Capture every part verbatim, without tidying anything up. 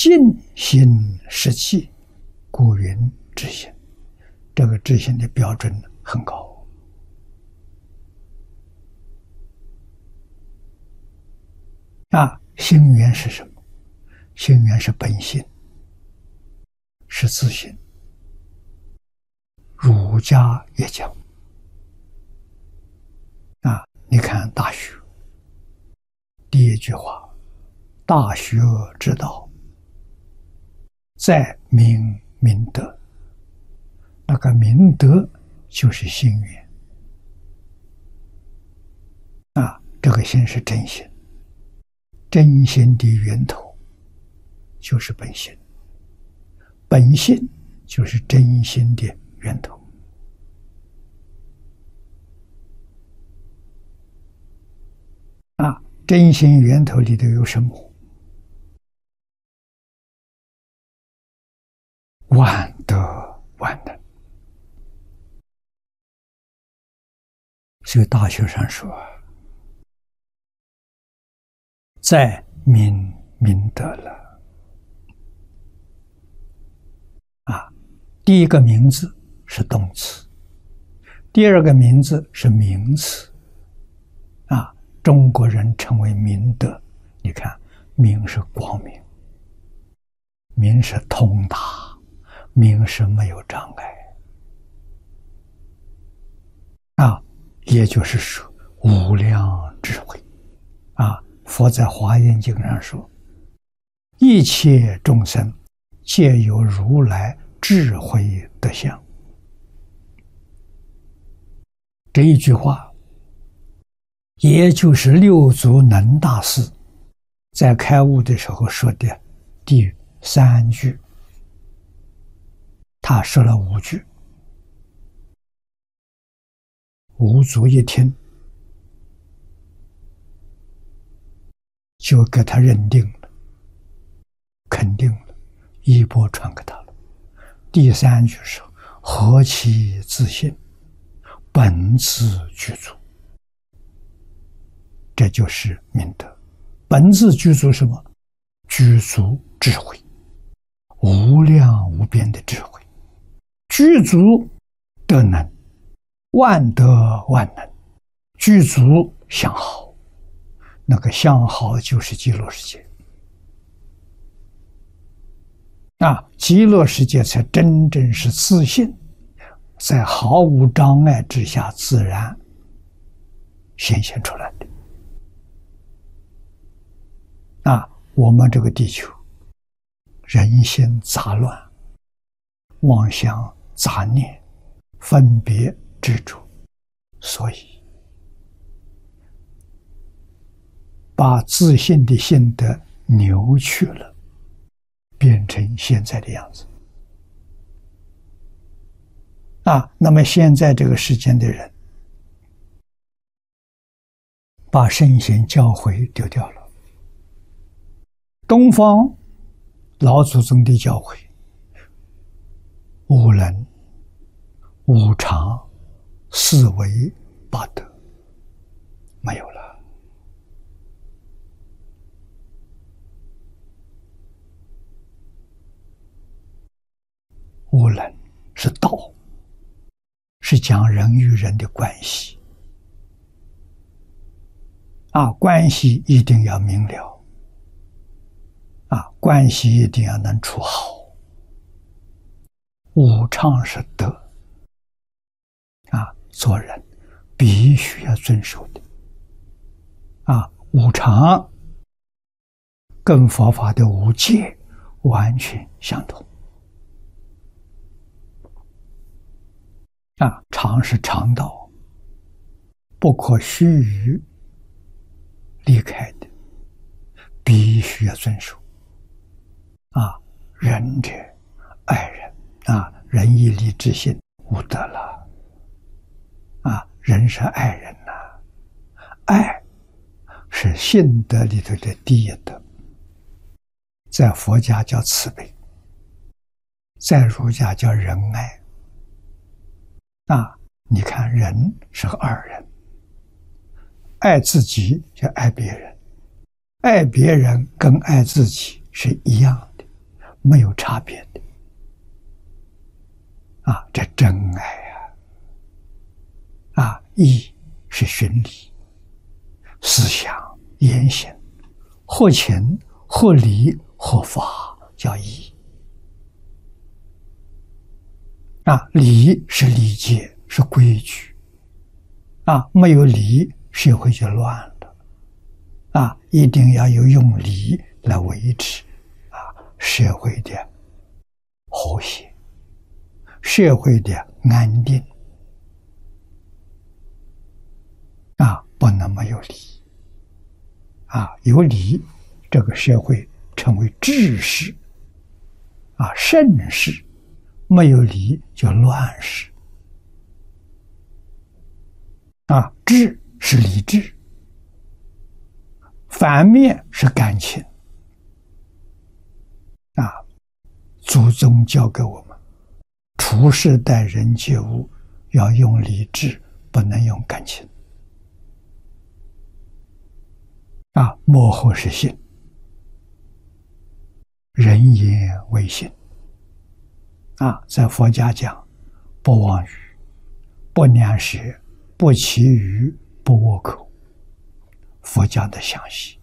尽心实气，故云至心。这个至心的标准很高。啊，心源是什么？心源是本心，是自性。儒家也讲。啊，你看《大学》第一句话：“大学之道，在明明德。”那个明德就是心源。啊，这个心是真心。真心的源头就是本心，本性就是真心的源头。啊，真心源头里头有什么？万德万能。所以大学上说，在明明德了。啊，第一个名字是动词，第二个名字是名词。啊，中国人称为明德。你看，明是光明，明是通达，明是没有障碍。啊，也就是说无量智慧。啊，佛在《华严经》上说：“一切众生皆有如来智慧德相。”这一句话，也就是六祖能大师在开悟的时候说的第三句。他说了五句，五祖一听，就给他认定了，肯定了，衣钵传给他了。第三句是何其自信，本自具足。这就是明德。本自具足什么？具足智慧，无量无边的智慧，具足德能，万德万能，具足相好。那个相好就是极乐世界。啊，极乐世界才真正是自信，在毫无障碍之下自然显现出来的。啊，我们这个地球人心杂乱，妄想杂念，分别执着，所以把自信的性德扭曲了，变成现在的样子。啊，那么现在这个世间的人，把圣贤教诲丢掉了。东方老祖宗的教诲，五伦、五常、四维、八德，没有了。五伦是道，是讲人与人的关系。啊，关系一定要明了。啊，关系一定要能处好。五常是德。啊，做人必须要遵守的。啊，五常跟佛法的五戒完全相同。啊，常是常道，不可须臾离开的，必须要遵守。啊，仁者爱人，啊，仁义礼智信无德了。啊，人是爱人呐、啊，爱是信德里头的第一德，在佛家叫慈悲，在儒家叫仁爱。啊，你看人是个二人，爱自己就爱别人，爱别人跟爱自己是一样的。 没有差别的啊，这真爱啊！啊，义是循理，思想言行，或情或理或法叫义。啊，礼是礼节，是规矩。啊，没有礼，社会就乱了。啊，一定要有用礼来维持啊社会的和谐，社会的安定。啊，不能没有礼。啊，有礼，这个社会成为治世，啊，盛世；没有礼就乱世。啊，智是理智，反面是感情。啊，祖宗教给我们，处事待人接物要用理智，不能用感情。啊，幕后是信，人言为信。啊，在佛家讲，不妄语，不两舌，不绮语，不恶口。佛讲的详细。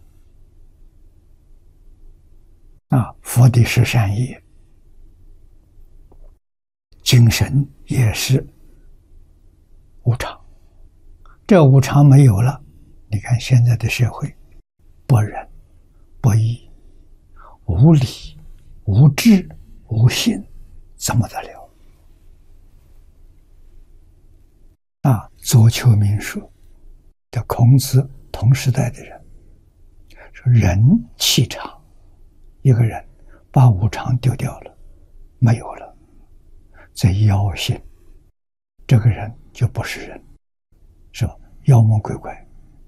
啊，佛的十善业，精神也是无常。这无常没有了，你看现在的社会，不仁、不义、无理、无智、无信，怎么得了？啊，左丘明说的孔子同时代的人说，人气场。一个人把无常丢掉了，没有了，在妖性，这个人就不是人，是吧？妖魔鬼怪。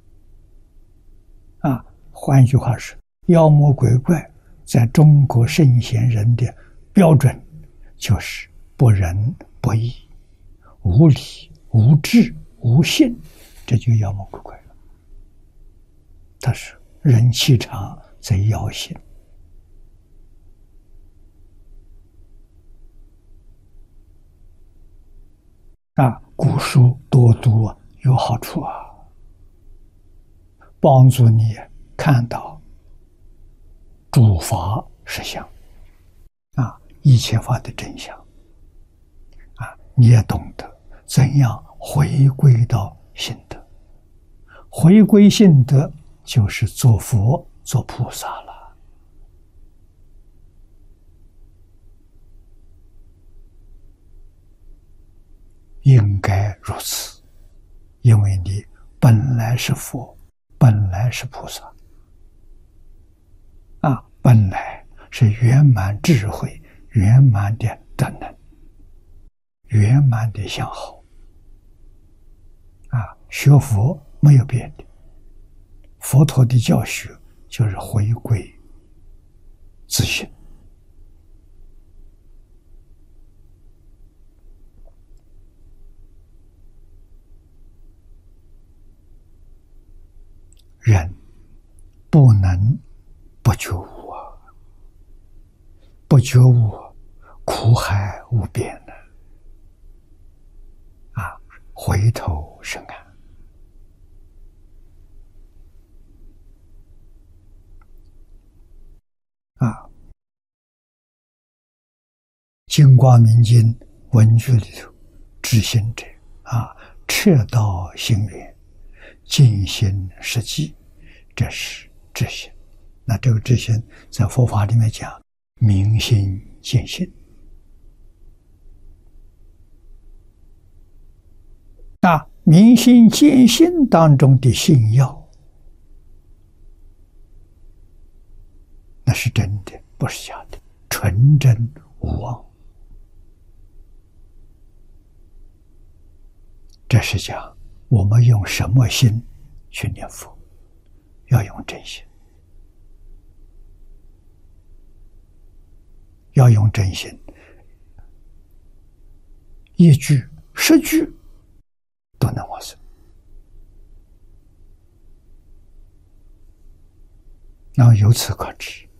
啊，换一句话是，妖魔鬼怪在中国圣贤人的标准就是不仁不义、无理无智无信，这就妖魔鬼怪了。他是人气场在妖性。啊，古书多读有好处啊，帮助你看到诸法实相，啊，一切法的真相，啊，你也懂得怎样回归到心德，回归心德就是做佛做菩萨了。应该如此，因为你本来是佛，本来是菩萨，啊，本来是圆满智慧、圆满的德能、圆满的相好。啊，学佛没有别的，佛陀的教学就是回归自信。人不能不觉悟啊！不觉悟，苦海无边的啊！回头是岸啊！金光明经文句里头，知行者啊，彻道行源，尽心实际，这是知行。那这个知行在佛法里面讲明心见性啊，明心见性当中的信要，那是真的，不是假的，纯真无妄。这是讲我们用什么心去念佛，要用真心，要用真心，一句十句都能往生。然后由此可知，